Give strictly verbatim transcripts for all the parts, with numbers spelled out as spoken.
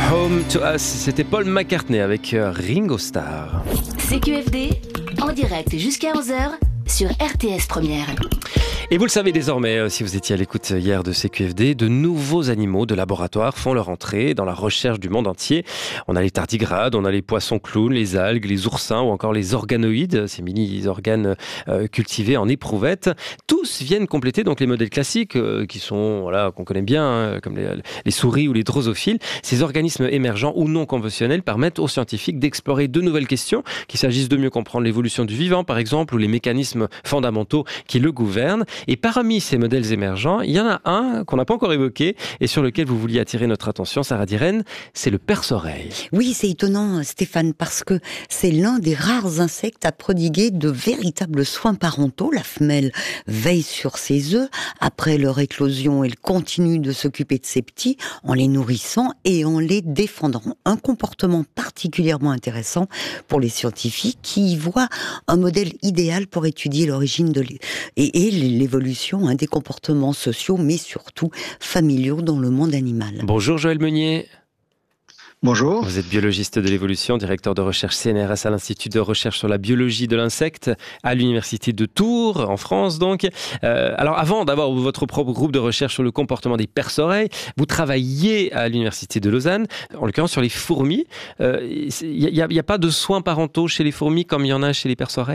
Home to Us, c'était Paul McCartney avec Ringo Starr. C Q F D, en direct jusqu'à onze heures sur R T S Première. Et vous le savez désormais, si vous étiez à l'écoute hier de C Q F D, de nouveaux animaux de laboratoire font leur entrée dans la recherche du monde entier. On a les tardigrades, on a les poissons clowns, les algues, les oursins ou encore les organoïdes, ces mini-organes euh, cultivés en éprouvettes. Tous viennent compléter donc les modèles classiques euh, qui sont, voilà, qu'on connaît bien, hein, comme les, les souris ou les drosophiles. Ces organismes émergents ou non conventionnels permettent aux scientifiques d'explorer de nouvelles questions, qu'il s'agisse de mieux comprendre l'évolution du vivant par exemple, ou les mécanismes fondamentaux qui le gouvernent. Et parmi ces modèles émergents, il y en a un qu'on n'a pas encore évoqué et sur lequel vous vouliez attirer notre attention, Sarah Diren, c'est le perce-oreille. Oui, c'est étonnant, Stéphane, parce que c'est l'un des rares insectes à prodiguer de véritables soins parentaux. La femelle veille sur ses œufs. Après leur éclosion, elle continue de s'occuper de ses petits en les nourrissant et en les défendant. Un comportement particulièrement intéressant pour les scientifiques qui y voient un modèle idéal pour étudier l'origine de l'é- et, et l'évolution hein, des comportements sociaux, mais surtout familiaux dans le monde animal. Bonjour Joël Meunier. Bonjour. Vous êtes biologiste de l'évolution, directeur de recherche C N R S à l'Institut de recherche sur la biologie de l'insecte à l'Université de Tours, en France donc. Euh, alors avant d'avoir votre propre groupe de recherche sur le comportement des perce-oreilles, vous travaillez à l'Université de Lausanne, en l'occurrence sur les fourmis. Il euh, n'y a, a, a pas de soins parentaux chez les fourmis comme il y en a chez les perce-oreilles ?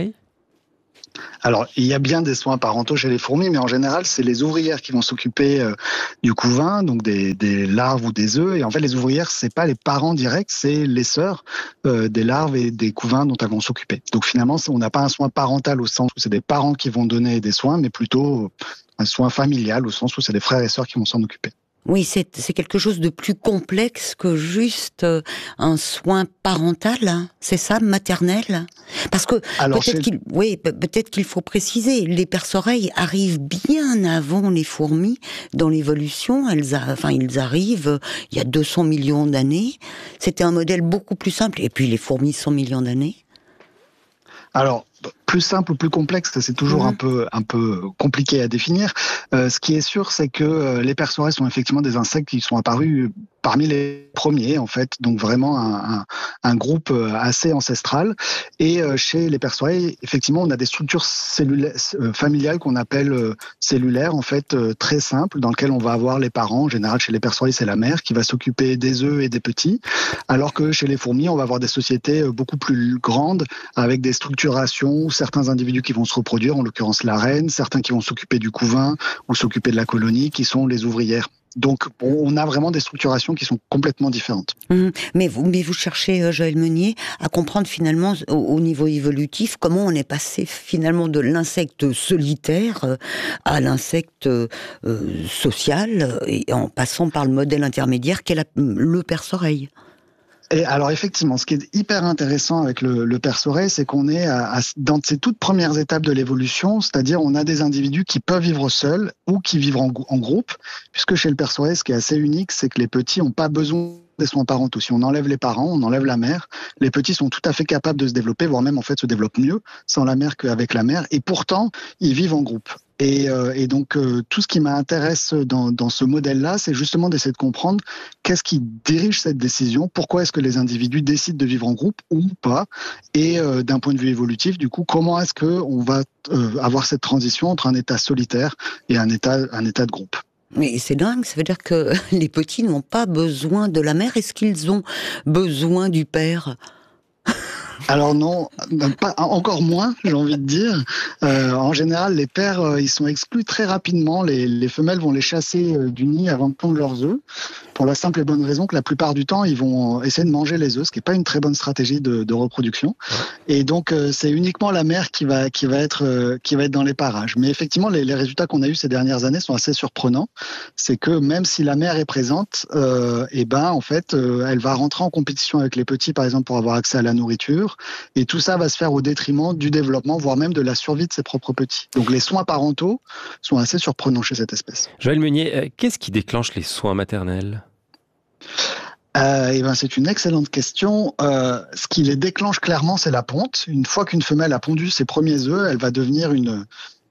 Alors, il y a bien des soins parentaux chez les fourmis, mais en général, c'est les ouvrières qui vont s'occuper euh, du couvain, donc des, des larves ou des œufs. Et en fait, les ouvrières, c'est pas les parents directs, c'est les sœurs euh, des larves et des couvains dont elles vont s'occuper. Donc finalement, on n'a pas un soin parental au sens où c'est des parents qui vont donner des soins, mais plutôt un soin familial au sens où c'est des frères et sœurs qui vont s'en occuper. Oui, c'est, c'est quelque chose de plus complexe que juste euh, un soin parental, hein, c'est ça, maternel ? Parce que Alors, peut-être, qu'il, oui, peut-être qu'il faut préciser, les perce-oreilles arrivent bien avant les fourmis dans l'évolution. Elles a, enfin, ils arrivent euh, il y a deux cents millions d'années. C'était un modèle beaucoup plus simple. Et puis les fourmis, cent millions d'années. Alors, plus simple ou plus complexe, c'est toujours mmh. un peu un peu compliqué à définir. Euh, ce qui est sûr, c'est que euh, les perce-oreilles sont effectivement des insectes qui sont apparus parmi les premiers, en fait, donc vraiment un, un, un groupe assez ancestral. Et euh, chez les perce-oreilles, effectivement, on a des structures cellulaires, euh, familiales qu'on appelle euh, cellulaires, en fait, euh, très simples, dans lesquelles on va avoir les parents. En général, chez les perce-oreilles, c'est la mère qui va s'occuper des œufs et des petits, alors que chez les fourmis, on va avoir des sociétés beaucoup plus grandes, avec des structurations, certains individus qui vont se reproduire, en l'occurrence la reine, certains qui vont s'occuper du couvain ou s'occuper de la colonie, qui sont les ouvrières. Donc, on a vraiment des structurations qui sont complètement différentes. Mmh. Mais, vous, mais vous cherchez, Joël Meunier, à comprendre finalement, au, au niveau évolutif, comment on est passé finalement de l'insecte solitaire à l'insecte euh, social, et en passant par le modèle intermédiaire qu'est la, le perce-oreille. Et alors effectivement, ce qui est hyper intéressant avec le, le perce-oreille, c'est qu'on est à, à, dans ces toutes premières étapes de l'évolution, c'est-à-dire on a des individus qui peuvent vivre seuls ou qui vivent en, en groupe, puisque chez le perce-oreille, ce qui est assez unique, c'est que les petits n'ont pas besoin des soins parentaux. Si on enlève les parents, on enlève la mère, les petits sont tout à fait capables de se développer, voire même en fait se développent mieux sans la mère qu'avec la mère, et pourtant ils vivent en groupe. Et, euh, et donc euh, tout ce qui m'intéresse dans, dans ce modèle-là, c'est justement d'essayer de comprendre qu'est-ce qui dirige cette décision, pourquoi est-ce que les individus décident de vivre en groupe ou pas, et euh, d'un point de vue évolutif, du coup, comment est-ce que on va euh, avoir cette transition entre un état solitaire et un état, un état de groupe. Mais c'est dingue, ça veut dire que les petits n'ont pas besoin de la mère. Est-ce qu'ils ont besoin du père ? Alors non, pas, encore moins, j'ai envie de dire. Euh, en général, les pères, euh, ils sont exclus très rapidement. Les, les femelles vont les chasser euh, du nid avant de pondre leurs œufs, pour la simple et bonne raison que la plupart du temps, ils vont essayer de manger les œufs, ce qui n'est pas une très bonne stratégie de, de reproduction. Et donc, euh, c'est uniquement la mère qui va, qui va être, euh, qui va être dans les parages. Mais effectivement, les, les résultats qu'on a eus ces dernières années sont assez surprenants. C'est que même si la mère est présente, euh, et ben, en fait, euh, elle va rentrer en compétition avec les petits, par exemple, pour avoir accès à la nourriture. Et tout ça va se faire au détriment du développement, voire même de la survie de ses propres petits. Donc les soins parentaux sont assez surprenants chez cette espèce. Joël Meunier, qu'est-ce qui déclenche les soins maternels ? Euh, et ben c'est une excellente question. Euh, ce qui les déclenche clairement, c'est la ponte. Une fois qu'une femelle a pondu ses premiers œufs, elle va devenir une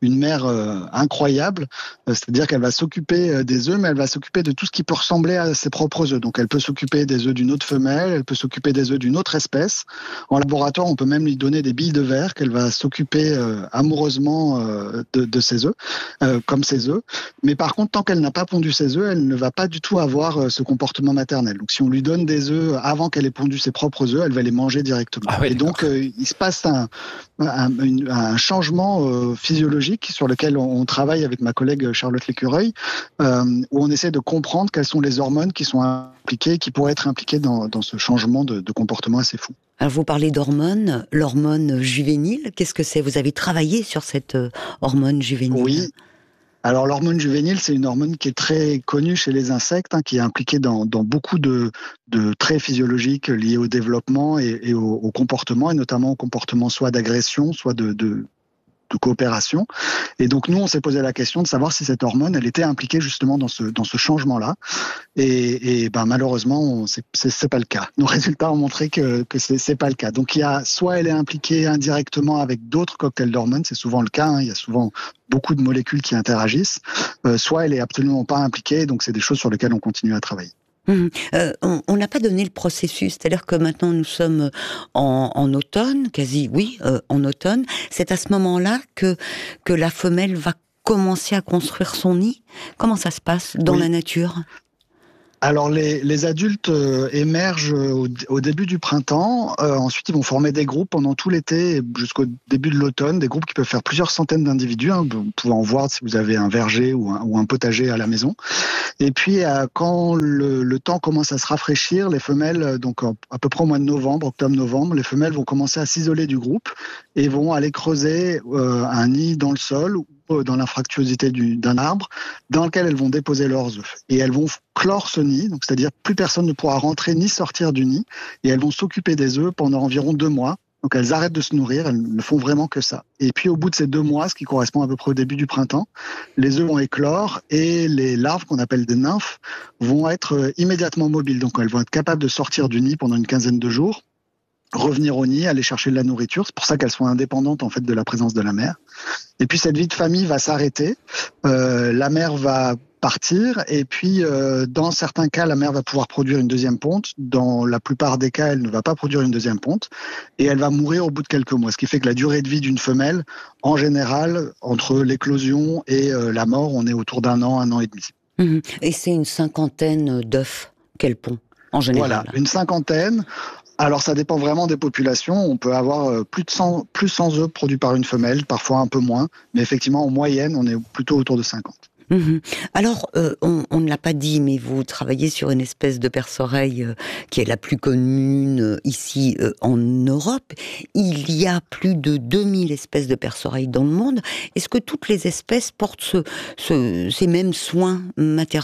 une mère euh, incroyable, euh, c'est-à-dire qu'elle va s'occuper euh, des œufs, mais elle va s'occuper de tout ce qui peut ressembler à ses propres œufs. Donc elle peut s'occuper des œufs d'une autre femelle, elle peut s'occuper des œufs d'une autre espèce. En laboratoire, on peut même lui donner des billes de verre qu'elle va s'occuper euh, amoureusement euh, de, de ses œufs, euh, comme ses œufs. Mais par contre, tant qu'elle n'a pas pondu ses œufs, elle ne va pas du tout avoir euh, ce comportement maternel. Donc si on lui donne des œufs avant qu'elle ait pondu ses propres œufs, elle va les manger directement. Ah ouais, et donc euh, il se passe un, un, une, un changement euh, physiologique sur lequel on, on travaille avec ma collègue Charlotte Lécureuil, euh, où on essaie de comprendre quelles sont les hormones qui sont impliquées, qui pourraient être impliquées dans, dans ce changement de, de comportement assez fou. Alors vous parlez d'hormones, l'hormone juvénile, qu'est-ce que c'est? Vous avez travaillé sur cette euh, hormone juvénile? Oui. Alors l'hormone juvénile, c'est une hormone qui est très connue chez les insectes, hein, qui est impliquée dans, dans beaucoup de, de traits physiologiques liés au développement et, et au, au comportement, et notamment au comportement soit d'agression, soit de, de, de coopération. Et donc nous, on s'est posé la question de savoir si cette hormone, elle était impliquée justement dans ce, dans ce changement-là. Et, et ben, malheureusement, c'est, c'est, c'est pas le cas. Nos résultats ont montré que, que c'est, c'est pas le cas. Donc il y a, soit elle est impliquée indirectement avec d'autres cocktails d'hormones, c'est souvent le cas, hein, il y a souvent beaucoup de molécules qui interagissent, euh, soit elle est absolument pas impliquée, donc c'est des choses sur lesquelles on continue à travailler. Mmh. Euh, on n'a pas donné le processus, c'est-à-dire que maintenant nous sommes en, en automne, quasi, oui, euh, en automne. C'est à ce moment-là que que la femelle va commencer à construire son nid. Comment ça se passe dans oui. la nature ? Alors les, les adultes euh, émergent au, au début du printemps, euh, ensuite ils vont former des groupes pendant tout l'été jusqu'au début de l'automne, des groupes qui peuvent faire plusieurs centaines d'individus, hein, vous pouvez en voir si vous avez un verger ou un, ou un potager à la maison. Et puis euh, quand le, le temps commence à se rafraîchir, les femelles, donc à peu près au mois de novembre, octobre-novembre, les femelles vont commencer à s'isoler du groupe et vont aller creuser euh, un nid dans le sol dans l'infractuosité du, d'un arbre, dans lequel elles vont déposer leurs œufs. Et elles vont clore ce nid, donc c'est-à-dire plus personne ne pourra rentrer ni sortir du nid, et elles vont s'occuper des œufs pendant environ deux mois. Donc elles arrêtent de se nourrir, elles ne font vraiment que ça. Et puis au bout de ces deux mois, ce qui correspond à peu près au début du printemps, les œufs vont éclore et les larves, qu'on appelle des nymphes, vont être immédiatement mobiles. Donc elles vont être capables de sortir du nid pendant une quinzaine de jours, revenir au nid, aller chercher de la nourriture. C'est pour ça qu'elles sont indépendantes en fait de la présence de la mère. Et puis cette vie de famille va s'arrêter. Euh, la mère va partir et puis euh, dans certains cas, la mère va pouvoir produire une deuxième ponte. Dans la plupart des cas, elle ne va pas produire une deuxième ponte et elle va mourir au bout de quelques mois. Ce qui fait que la durée de vie d'une femelle, en général, entre l'éclosion et euh, la mort, on est autour d'un an, un an et demi. Mmh. Et c'est une cinquantaine d'œufs qu'elle pond, en général. Voilà, une cinquantaine. Alors ça dépend vraiment des populations, on peut avoir plus de cent, plus cent œufs produits par une femelle, parfois un peu moins, mais effectivement en moyenne on est plutôt autour de cinquante. Mmh. Alors, euh, on, on ne l'a pas dit, mais vous travaillez sur une espèce de perce-oreille euh, qui est la plus commune euh, ici euh, en Europe. Il y a plus de deux mille espèces de perce-oreilles dans le monde. Est-ce que toutes les espèces portent ce, ce, ces mêmes soins maternels ?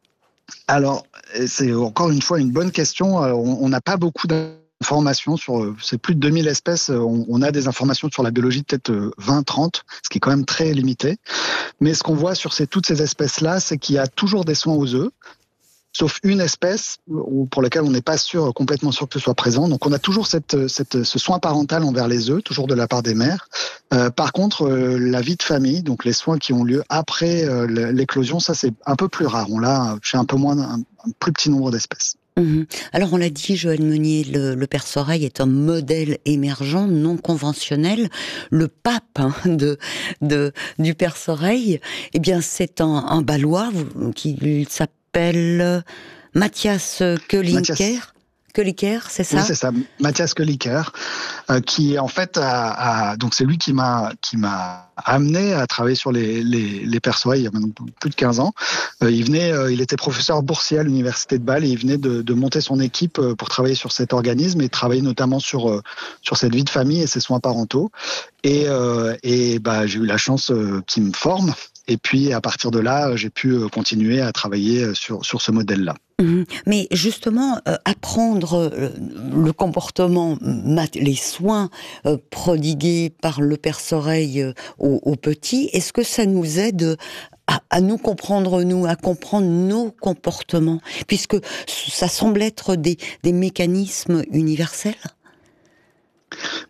Alors, c'est encore une fois une bonne question. On n'a pas beaucoup d'informations sur, c'est plus de deux mille espèces. On, on a des informations sur la biologie de peut-être vingt trente, ce qui est quand même très limité. Mais ce qu'on voit sur ces, toutes ces espèces-là, c'est qu'il y a toujours des soins aux œufs, sauf une espèce pour laquelle on n'est pas sûr, complètement sûr que ce soit présent. Donc on a toujours cette, cette, ce soin parental envers les œufs, toujours de la part des mères. Euh, par contre, euh, la vie de famille, donc les soins qui ont lieu après euh, l'éclosion, ça c'est un peu plus rare. On l'a chez un peu moins, un, un plus petit nombre d'espèces. Mmh. Alors on l'a dit, Joëlle Meunier, le, le perce-oreille est un modèle émergent, non conventionnel. Le pape hein, de, de, du perce-oreille, eh bien c'est un, un Balois qui s'appelle s'appelle Matthias Kölliker. Kölliker, c'est ça ? Oui, c'est ça, Matthias Kölliker, euh, qui en fait a, a donc c'est lui qui m'a qui m'a amené à travailler sur les les, les perce-oreilles il y a maintenant plus de quinze ans. Euh, il venait, euh, il était professeur boursier à l'université de Bâle et il venait de, de monter son équipe pour travailler sur cet organisme et travailler notamment sur euh, sur cette vie de famille et ses soins parentaux. Et euh, et bah j'ai eu la chance euh, qu'il me forme. Et puis, à partir de là, j'ai pu continuer à travailler sur, sur ce modèle-là. Mmh. Mais justement, euh, apprendre euh, le comportement, les soins euh, prodigués par le perce-oreille euh, aux, aux petits, est-ce que ça nous aide à, à nous comprendre, nous, à comprendre nos comportements, puisque ça semble être des, des mécanismes universels ?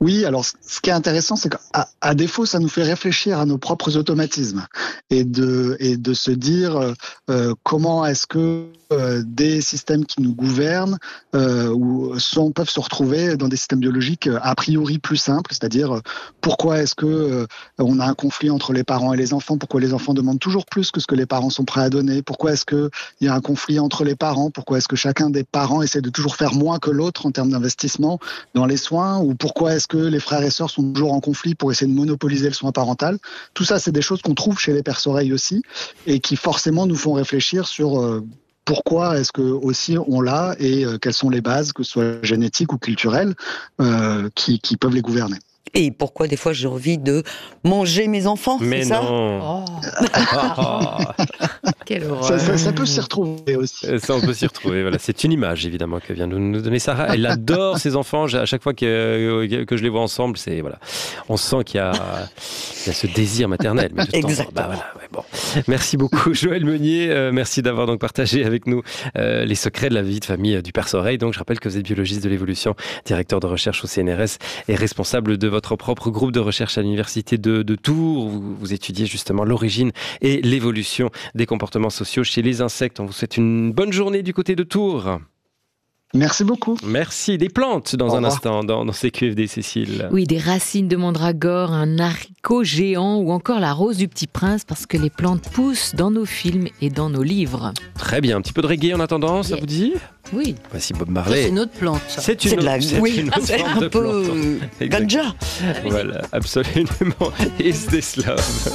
Oui, alors ce qui est intéressant, c'est qu'à à défaut, ça nous fait réfléchir à nos propres automatismes et de, et de se dire euh, comment est-ce que euh, des systèmes qui nous gouvernent euh, ou sont, peuvent se retrouver dans des systèmes biologiques a priori plus simples, c'est-à-dire euh, pourquoi est-ce que euh, on a un conflit entre les parents et les enfants, pourquoi les enfants demandent toujours plus que ce que les parents sont prêts à donner, pourquoi est-ce qu'il y a un conflit entre les parents, pourquoi est-ce que chacun des parents essaie de toujours faire moins que l'autre en termes d'investissement dans les soins, ou pourquoi est-ce que les frères et sœurs sont toujours en conflit pour essayer de monopoliser le soin parental. Tout ça, c'est des choses qu'on trouve chez les perce-oreilles aussi et qui forcément nous font réfléchir sur euh, pourquoi est-ce que aussi on l'a et euh, quelles sont les bases, que ce soit génétiques ou culturelles, euh, qui, qui peuvent les gouverner. Et pourquoi des fois j'ai envie de manger mes enfants, Mais c'est ça? non. Oh. Quelle horreur. Ça, ça, ça peut s'y retrouver aussi. Ça, on peut s'y retrouver. Voilà, c'est une image évidemment que vient de nous donner Sarah. Elle adore ses enfants. À chaque fois que, que je les vois ensemble, c'est voilà, on sent qu'il y a, il y a ce désir maternel. Mais de temps en temps, Exactement. bah voilà, ouais, bon. Merci beaucoup, Joël Meunier. Euh, merci d'avoir donc partagé avec nous euh, les secrets de la vie de famille du perce-oreille. Donc, je rappelle que vous êtes biologiste de l'évolution, directeur de recherche au C N R S et responsable de votre propre groupe de recherche à l'université de, de Tours. Vous, vous étudiez justement l'origine et l'évolution des comportements sociaux chez les insectes. On vous souhaite une bonne journée du côté de Tours. Merci beaucoup. Merci. Des plantes dans Au un revoir. instant dans, dans ces Q F D, Cécile. Oui, des racines de mandragore, un haricot géant ou encore la rose du petit prince, parce que les plantes poussent dans nos films et dans nos livres. Très bien. Un petit peu de reggae en attendant, ça Yeah. vous dit? Oui. Voici Bob Ça, Marley. c'est une autre plante. ça. C'est une, C'est de la- autre- c'est oui, une autre c'est sorte un de peu plante. euh, Exact. ganja. Voilà, absolument. Is this love?